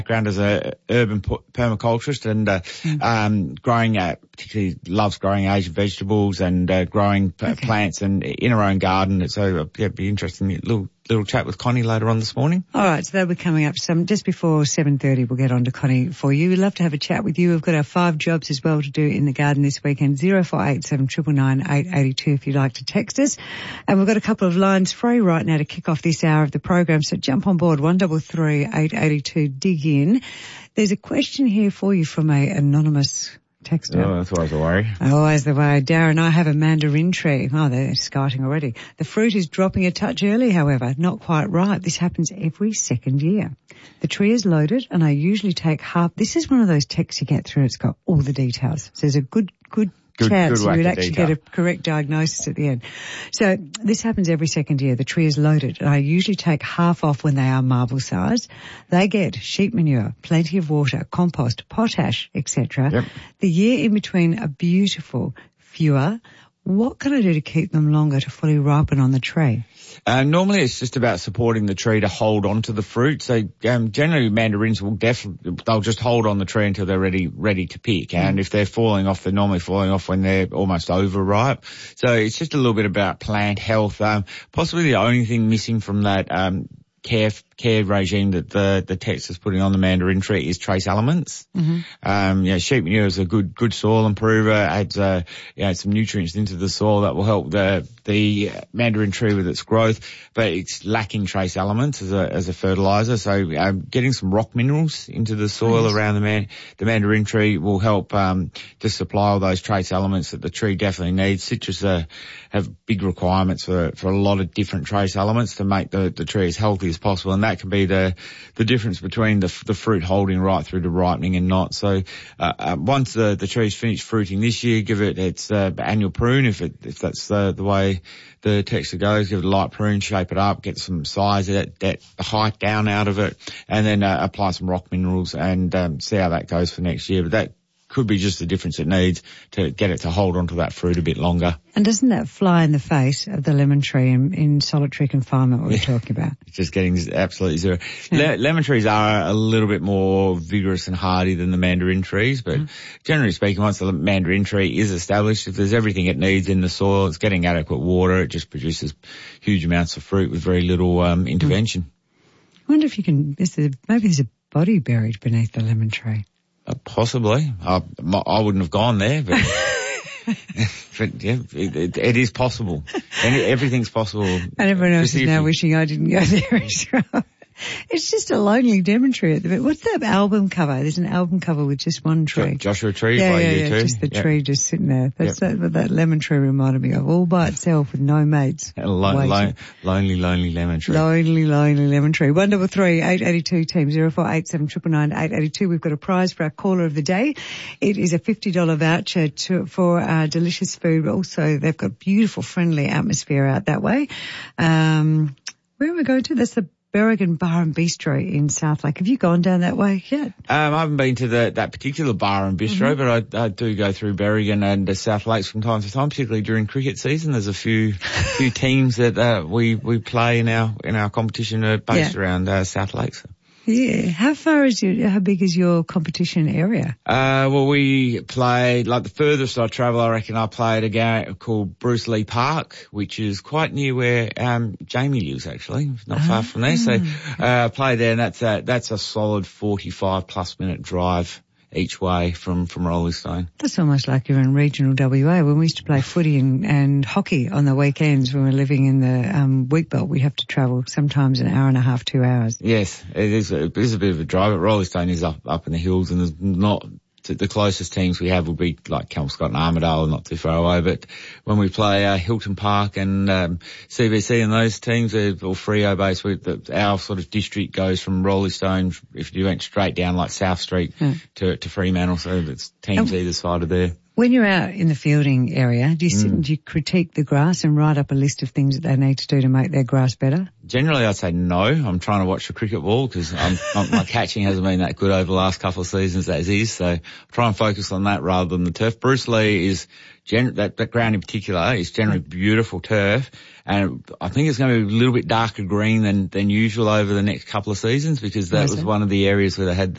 background as a urban permaculturist and particularly loves growing Asian vegetables and growing plants and in her own garden. So it'd be interesting. Little chat with Connie later on this morning. All right, so that'll be coming up just before 7:30. We'll get on to Connie for you. We'd love to have a chat with you. We've got our 5 jobs as well to do in the garden this weekend. 0487 999 882 if you'd like to text us. And we've got a couple of lines free right now to kick off this hour of the program. So jump on board 133 882. Dig in. There's a question here for you from a anonymous texter. Oh, that's always a worry. Always the way. Darren, I have a mandarin tree. Oh, they're skiting already. The fruit is dropping a touch early, however. Not quite ripe. This happens every second year. The tree is loaded and I usually take half. This is one of those texts you get through. It's got all the details. So there's a good chance you would actually get a correct diagnosis at the end. So this happens every second year. The tree is loaded and I usually take half off when they are marble sized. They get sheep manure, plenty of water, compost, potash, etc. Yep. The year in between are beautiful, fewer. What can I do to keep them longer to fully ripen on the tree? Normally it's just about supporting the tree to hold on to the fruit. So generally mandarins they'll just hold on the tree until they're ready to pick. And if they're falling off, they're normally falling off when they're almost overripe. So it's just a little bit about plant health. Possibly the only thing missing from that care regime that the text is putting on the mandarin tree is trace elements. Sheep manure is a good soil improver, adds some nutrients into the soil that will help the mandarin tree with its growth, but it's lacking trace elements as a fertilizer. So getting some rock minerals into the soil around the mandarin tree will help to supply all those trace elements that the tree definitely needs. Citrus have big requirements for a lot of different trace elements to make the tree as healthy as possible, and that can be the difference between the fruit holding right through to ripening and not. So once the tree's finished fruiting this year, give it its annual prune if that's the way the texture goes. Give it a light prune, shape it up, get some size, that height down out of it, and then apply some rock minerals and see how that goes for next year. But that could be just the difference it needs to get it to hold onto that fruit a bit longer. And doesn't that fly in the face of the lemon tree in solitary confinement we're talking about? It's just getting absolutely zero. Yeah. Lemon trees are a little bit more vigorous and hardy than the mandarin trees, but generally speaking, once the mandarin tree is established, if there's everything it needs in the soil, it's getting adequate water, it just produces huge amounts of fruit with very little intervention. I wonder if maybe there's a body buried beneath the lemon tree. Possibly. I wouldn't have gone there, but, but yeah, it is possible. And everything's possible. And everyone else is now wishing I didn't go there as well. It's just a lonely lemon tree at the bit. What's that album cover? There's an album cover with just one tree. Joshua Tree by U2. Just the tree just sitting there. That's what that lemon tree reminded me of. All by itself with no mates. Lonely lemon tree. Lonely lemon tree. 133 882 team 0487 999 882. We've got a prize for our caller of the day. It is a $50 voucher for delicious food. Also, they've got beautiful, friendly atmosphere out that way. Where are we going to? That's the Berrigan Bar and Bistro in South Lake. Have you gone down that way yet? I haven't been to that particular bar and bistro, but I do go through Berrigan and South Lakes from time to time, particularly during cricket season. There's a few teams that we play in our competition based around South Lakes. Yeah. How big is your competition area? Well, we play, like the furthest I travel, I reckon I played a game called Bruce Lee Park, which is quite near where, Jamie lives actually, not far from there. So, I played there, and that's a solid 45 plus minute drive each way from Rolling Stone. That's almost like you're in regional WA. When we used to play footy and hockey on the weekends when we were living in the wheat belt, we'd have to travel sometimes an hour and a half, 2 hours. Yes, it is a bit of a drive. But Rolling Stone is up in the hills, and there's not the closest teams we have will be like Kelmscott and Armidale, not too far away. But when we play Hilton Park and CBC and those teams, or Freo base, our sort of district goes from Rolling Stone, if you went straight down like South Street to Fremantle, so it's teams either side of there. When you're out in the fielding area, do you sit and do you critique the grass and write up a list of things that they need to do to make their grass better? Generally, I'd say no. I'm trying to watch the cricket ball because my catching hasn't been that good over the last couple of seasons as is, so I try and focus on that rather than the turf. Bruce Lee is that ground in particular is generally beautiful turf, and I think it's going to be a little bit darker green than usual over the next couple of seasons because that was one of the areas where they had